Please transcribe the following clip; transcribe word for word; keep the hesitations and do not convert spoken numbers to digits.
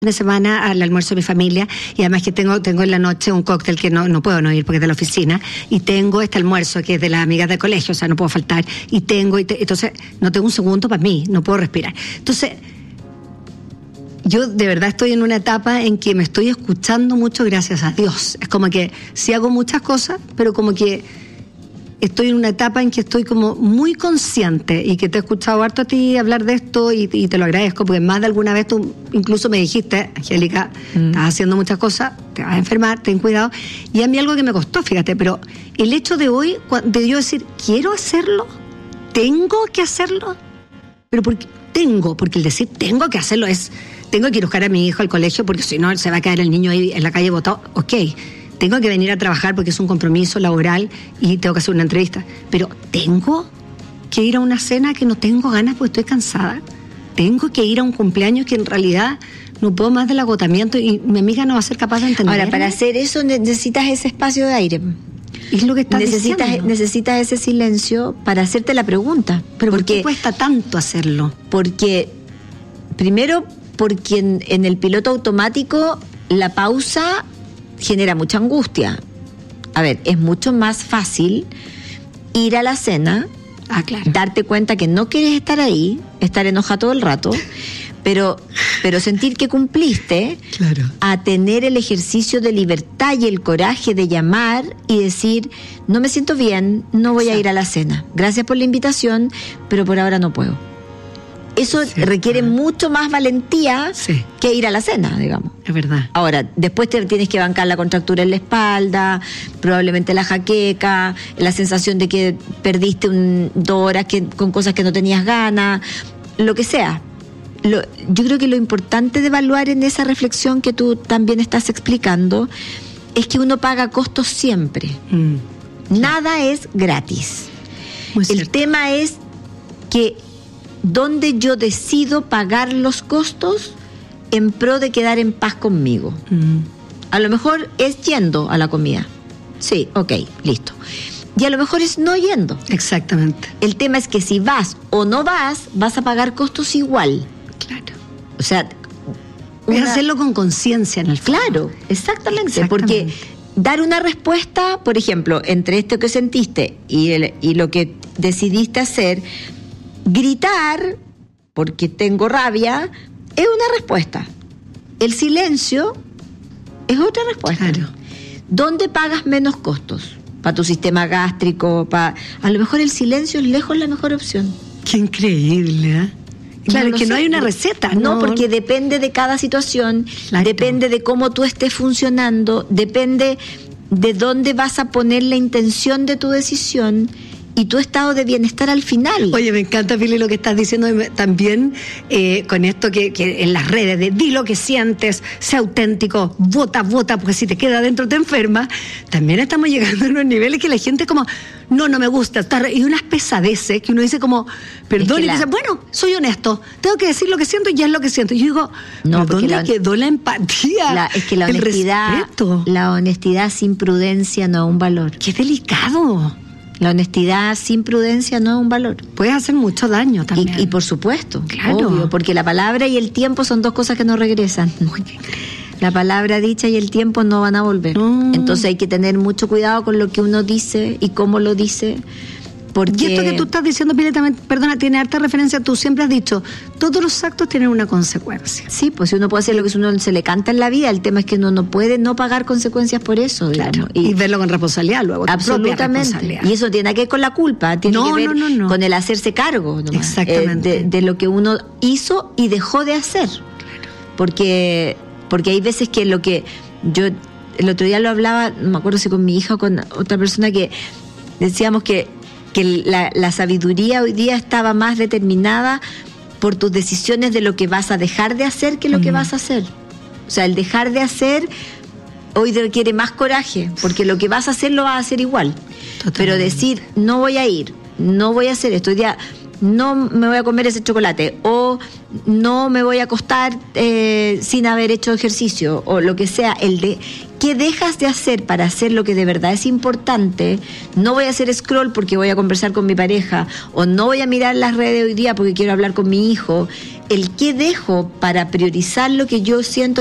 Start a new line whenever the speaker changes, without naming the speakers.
de semana al almuerzo de mi familia, y además que tengo tengo en la noche un cóctel que no no puedo no ir porque es de la oficina, y tengo este almuerzo que es de las amigas del colegio, o sea, no puedo faltar, y tengo y te, entonces no tengo un segundo para mí, no puedo respirar. Entonces yo de verdad estoy en una etapa en que me estoy escuchando mucho, gracias a Dios. Es como que sí hago muchas cosas, pero como que estoy en una etapa en que estoy como muy consciente, y que te he escuchado harto a ti hablar de esto, y, y te lo agradezco, porque más de alguna vez tú incluso me dijiste, Angélica, mm. estás haciendo muchas cosas, te vas a enfermar, ten cuidado. Y a mí algo que me costó, fíjate, pero el hecho de hoy, de yo decir, quiero hacerlo, tengo que hacerlo, pero porque tengo, porque el decir tengo que hacerlo es, tengo que ir a buscar a mi hijo al colegio, porque si no se va a caer el niño ahí en la calle botado, ok. Tengo que venir a trabajar porque es un compromiso laboral y tengo que hacer una entrevista. Pero tengo que ir a una cena que no tengo ganas porque estoy cansada. Tengo que ir a un cumpleaños que en realidad no puedo más del agotamiento, y mi amiga no va a ser capaz de entender.
Ahora, para hacer eso necesitas ese espacio de aire.
Es lo que estás
necesitas,
diciendo.
Necesitas ese silencio para hacerte la pregunta.
Pero
porque,
¿por qué cuesta tanto hacerlo?
Porque, primero, porque en, en el piloto automático la pausa genera mucha angustia. A ver, es mucho más fácil ir a la cena,
ah, claro.
darte cuenta que no quieres estar ahí, estar enojada todo el rato, pero, pero sentir que cumpliste,
claro.
a tener el ejercicio de libertad y el coraje de llamar y decir, no me siento bien, no voy Exacto. a ir a la cena. Gracias por la invitación, pero por ahora no puedo. Eso sí, requiere ah. mucho más valentía
sí.
que ir a la cena, digamos.
Es verdad.
Ahora, después te tienes que bancar la contractura en la espalda, probablemente la jaqueca, la sensación de que perdiste un, dos horas que, con cosas que no tenías ganas, lo que sea. Lo, yo creo que lo importante de evaluar en esa reflexión que tú también estás explicando es que uno paga costos siempre. Mm. Nada sí. es gratis.
Muy
El
cierto.
tema es que donde yo decido pagar los costos en pro de quedar en paz conmigo. Mm. A lo mejor es yendo a la comida. Sí, ok, listo. Y a lo mejor es no yendo.
Exactamente.
El tema es que si vas o no vas, vas a pagar costos igual.
Claro.
O sea,
una... es hacerlo con conciencia en el fondo.
Claro, exactamente,
exactamente.
Porque dar una respuesta, por ejemplo, entre esto que sentiste y, el, y lo que decidiste hacer, gritar porque tengo rabia es una respuesta. El silencio es otra respuesta.
Claro.
¿Dónde pagas menos costos? Para tu sistema gástrico, para... a lo mejor el silencio es lejos la mejor opción.
Qué increíble, ¿eh? Claro,
no
es que
sé.
no hay una receta.
No,
no,
porque depende de cada situación,
Exacto.
depende de cómo tú estés funcionando, depende de dónde vas a poner la intención de tu decisión y tu estado de bienestar al final.
Oye, me encanta, Pili, lo que estás diciendo también eh, con esto que, que en las redes de di lo que sientes, sé auténtico, vota, vota, porque si te queda adentro te enfermas. También estamos llegando a unos niveles que la gente como, no, no me gusta, está, y unas pesadeces que uno dice como, perdón, es que y la... dice, bueno, soy honesto, tengo que decir lo que siento y ya es lo que siento. Y yo digo, no, ¿dónde la... quedó la empatía?
La, es que la
el
honestidad,
respeto?
La honestidad sin prudencia no es un valor.
Qué delicado.
La honestidad sin prudencia no es un valor.
Puede hacer mucho daño también.
Y, y por supuesto,
claro.
obvio, porque la palabra y el tiempo son dos cosas que no regresan. La palabra dicha y el tiempo no van a volver. No. Entonces hay que tener mucho cuidado con lo que uno dice y cómo lo dice. Porque...
Y esto que tú estás diciendo, Pili, también, perdona, tiene harta referencia. Tú siempre has dicho, todos los actos tienen una consecuencia.
Sí, pues si uno puede hacer lo que uno se le canta en la vida, el tema es que uno no puede no pagar consecuencias por eso.
Claro, y, y verlo con responsabilidad luego.
Absolutamente. Y eso tiene que ver con la culpa, tiene
no,
que ver
no, no, no.
con el hacerse cargo nomás,
Exactamente.
Eh, de, de lo que uno hizo y dejó de hacer.
Claro.
Porque, porque hay veces que lo que yo, el otro día lo hablaba, no me acuerdo si con mi hija o con otra persona, que decíamos que que la, la sabiduría hoy día estaba más determinada por tus decisiones de lo que vas a dejar de hacer que lo mm. que vas a hacer. O sea, el dejar de hacer hoy requiere más coraje, porque lo que vas a hacer lo vas a hacer igual. Totalmente. Pero decir, no voy a ir, no voy a hacer esto, hoy día no me voy a comer ese chocolate, o o no me voy a acostar eh, sin haber hecho ejercicio, o lo que sea, el de qué dejas de hacer para hacer lo que de verdad es importante. No voy a hacer scroll porque voy a conversar con mi pareja, o no voy a mirar las redes hoy día porque quiero hablar con mi hijo. El qué dejo para priorizar lo que yo siento